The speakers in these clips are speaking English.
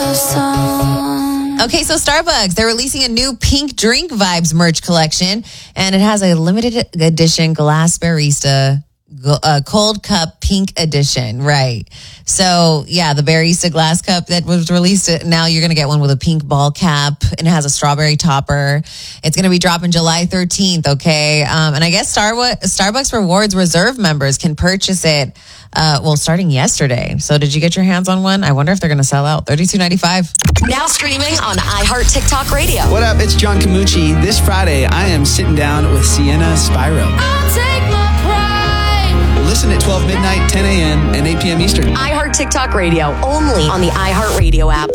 Okay, so Starbucks, they're releasing a new Pink Drink Vibes merch collection, and it has a limited edition glass barista cold cup pink edition, right? So, yeah, the barista glass cup that was released, now you're going to get one with a pink ball cap, and it has a strawberry topper. It's going to be dropping July 13th, okay? And I guess Starbucks Rewards Reserve members can purchase it, starting yesterday. So did you get your hands on one? I wonder if they're going to sell out. $32.95. Now streaming on iHeart TikTok Radio. What up? It's John Camucci. This Friday, I am sitting down with Sienna Spyro. I'll take my pride. Listen at 12 midnight, 10 a.m., and 8 p.m. Eastern. iHeart TikTok Radio, only on the iHeart Radio app.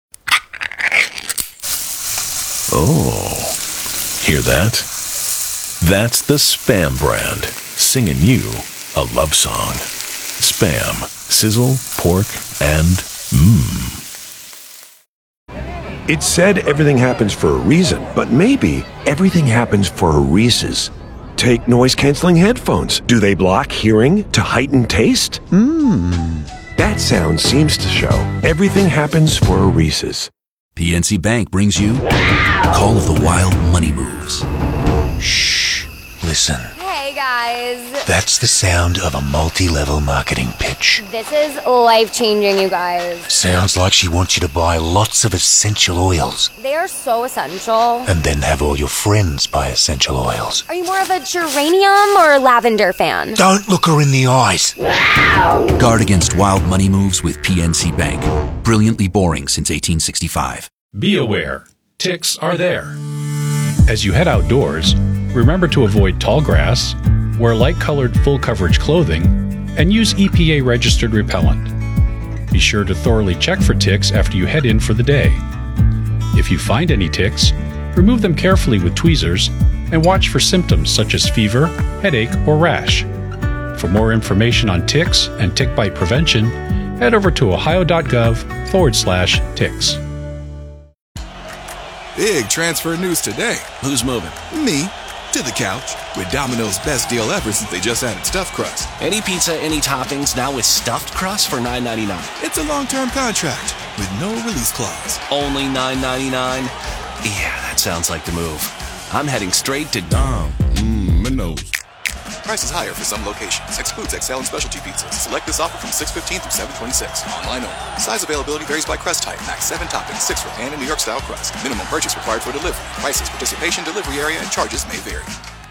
Oh, hear that? That's the Spam brand, singing you a love song. Spam, sizzle, pork, and mmm. It's said everything happens for a reason, but maybe everything happens for a Reese's. Take noise-canceling headphones. Do they block hearing to heighten taste? That sound seems to show everything happens for a Reese's. PNC Bank brings you Call of the Wild Money Moves. Shh. Listen. Hey, guys. That's the sound of a multi-level marketing pitch. This is life-changing, you guys. Sounds like she wants you to buy lots of essential oils. They are so essential. And then have all your friends buy essential oils. Are you more of a geranium or lavender fan? Don't look her in the eyes. Guard against wild money moves with PNC Bank. Brilliantly boring since 1865. Be aware, ticks are there. As you head outdoors, remember to avoid tall grass, wear light-colored full-coverage clothing, and use EPA-registered repellent. Be sure to thoroughly check for ticks after you head in for the day. If you find any ticks, remove them carefully with tweezers and watch for symptoms such as fever, headache, or rash. For more information on ticks and tick bite prevention, head over to ohio.gov/ticks. Big transfer news today. Who's moving? Me. To the couch. With Domino's best deal ever since they just added stuffed crust. Any pizza, any toppings, now with stuffed crust for $9.99. It's a long-term contract with no release clause. Only $9.99? Yeah, that sounds like the move. I'm heading straight to Domino's. Prices higher for some locations. Excludes XL and specialty pizzas. Select this offer from 6/15 through 7/26. Online only. Size availability varies by crust type. Max 7 toppings, 6 for pan and New York style crust. Minimum purchase required for delivery. Prices, participation, delivery area, and charges may vary.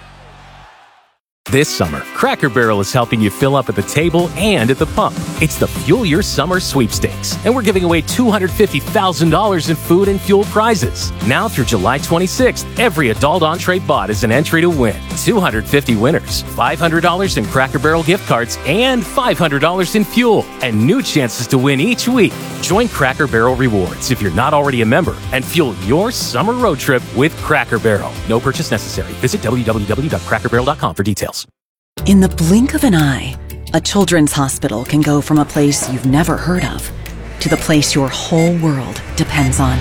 This summer, Cracker Barrel is helping you fill up at the table and at the pump. It's the Fuel Your Summer Sweepstakes, and we're giving away $250,000 in food and fuel prizes. Now through July 26th, every adult entree bought is an entry to win. 250 winners, $500 in Cracker Barrel gift cards, and $500 in fuel, and new chances to win each week. Join Cracker Barrel Rewards if you're not already a member, and fuel your summer road trip with Cracker Barrel. No purchase necessary. Visit www.crackerbarrel.com for details. In the blink of an eye, a children's hospital can go from a place you've never heard of to the place your whole world depends on.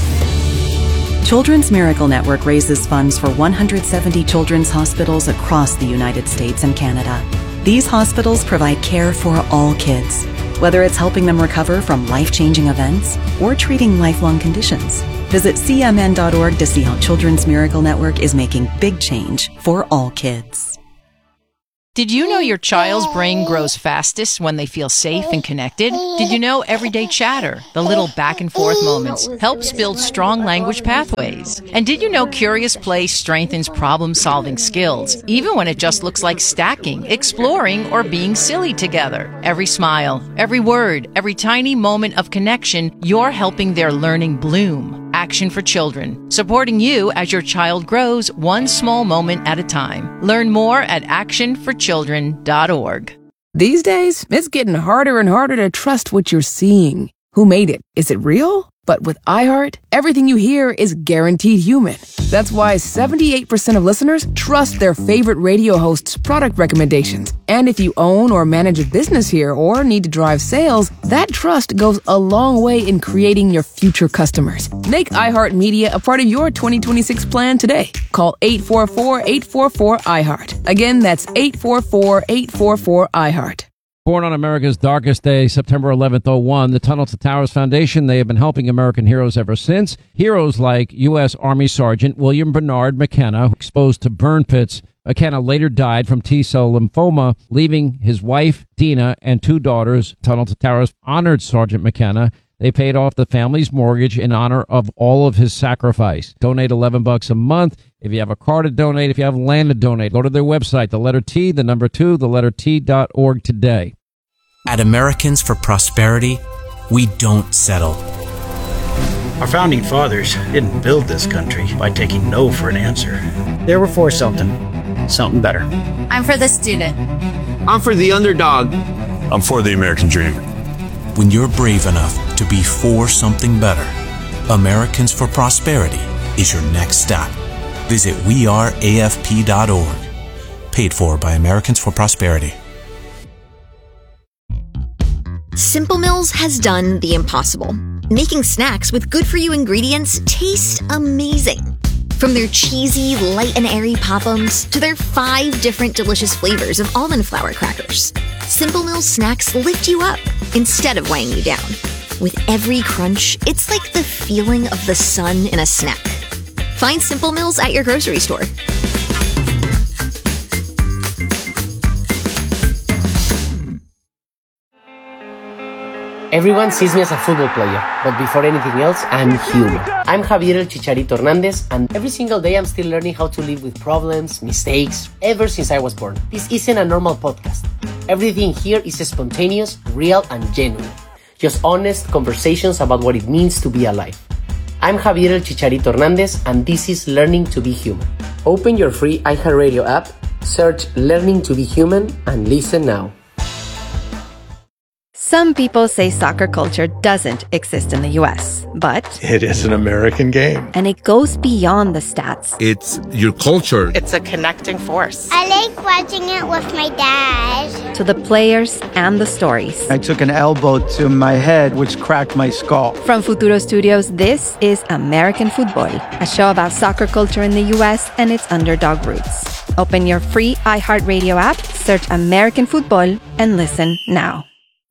Children's Miracle Network raises funds for 170 children's hospitals across the United States and Canada. These hospitals provide care for all kids, whether it's helping them recover from life-changing events or treating lifelong conditions. Visit cmn.org to see how Children's Miracle Network is making big change for all kids. Did you know your child's brain grows fastest when they feel safe and connected? Did you know everyday chatter, the little back and forth moments, helps build strong language pathways? And did you know curious play strengthens problem-solving skills, even when it just looks like stacking, exploring, or being silly together? Every smile, every word, every tiny moment of connection, you're helping their learning bloom. Action for Children, supporting you as your child grows one small moment at a time. Learn more at actionforchildren.org. These days, it's getting harder and harder to trust what you're seeing. Who made it? Is it real? But with iHeart, everything you hear is guaranteed human. That's why 78% of listeners trust their favorite radio host's product recommendations. And if you own or manage a business here or need to drive sales, that trust goes a long way in creating your future customers. Make iHeartMedia a part of your 2026 plan today. Call 844-844-iHeart. Again, that's 844-844-iHeart. Born on America's darkest day, September 11th, 2001, the Tunnel to Towers Foundation, they have been helping American heroes ever since. Heroes like U.S. Army Sergeant William Bernard McKenna, exposed to burn pits. McKenna later died from T-cell lymphoma, leaving his wife, Dina, and 2 daughters. Tunnel to Towers honored Sergeant McKenna. They paid off the family's mortgage in honor of all of his sacrifice. Donate $11 a month. If you have a car to donate, if you have land to donate, go to their website, the letter T, the number 2, the letter T.org today. At Americans for Prosperity, we don't settle. Our founding fathers didn't build this country by taking no for an answer. They were for something better. I'm for the student. I'm for the underdog. I'm for the American dream. When you're brave enough to be for something better, Americans for Prosperity is your next stop. Visit weareafp.org. Paid for by Americans for Prosperity. Simple Mills has done the impossible, making snacks with good-for-you ingredients taste amazing. From their cheesy, light and airy Pop-Ums to their 5 different delicious flavors of almond flour crackers, Simple Mills snacks lift you up instead of weighing you down. With every crunch, it's like the feeling of the sun in a snack. Find Simple Mills at your grocery store. Everyone sees me as a football player, but before anything else, I'm human. I'm Javier El Chicharito Hernandez, and every single day I'm still learning how to live with problems, mistakes, ever since I was born. This isn't a normal podcast. Everything here is spontaneous, real, and genuine. Just honest conversations about what it means to be alive. I'm Javier El Chicharito Hernandez, and this is Learning to be Human. Open your free iHeartRadio app, search Learning to be Human, and listen now. Some people say soccer culture doesn't exist in the U.S., but it is an American game. And it goes beyond the stats. It's your culture. It's a connecting force. I like watching it with my dad. To the players and the stories. I took an elbow to my head, which cracked my skull. From Futuro Studios, this is American Football, a show about soccer culture in the U.S. and its underdog roots. Open your free iHeartRadio app, search American Football, and listen now.